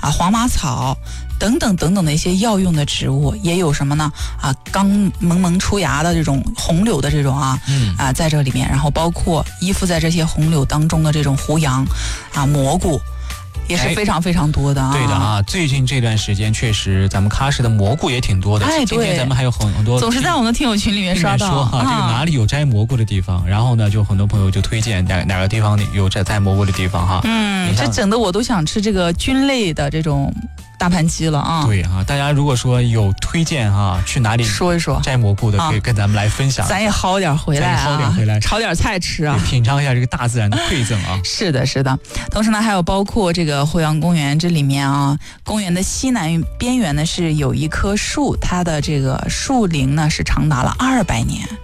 黄麻草等等等等的一些药用的植物，也有什么呢？刚萌萌出芽的这种红柳的这种在这里面，然后包括依附在这些红柳当中的这种胡杨蘑菇。也是非常非常多的对的最近这段时间确实咱们喀什的蘑菇也挺多的。 对， 今天咱们还有很多总是在我们的听友群里面刷到说这个哪里有摘蘑菇的地方，然后呢就很多朋友就推荐哪个地方有摘蘑菇的地方这整的我都想吃这个菌类的这种大盘鸡了对大家如果说有推荐去哪里说一说摘蘑菇的，可以跟咱们来分享， 咱也薅点回来炒点菜吃品尝一下这个大自然的馈赠是的是的。同时呢还有包括这个惠阳公园这里面公园的西南边缘呢是有一棵树，它的这个树龄呢是长达了200年。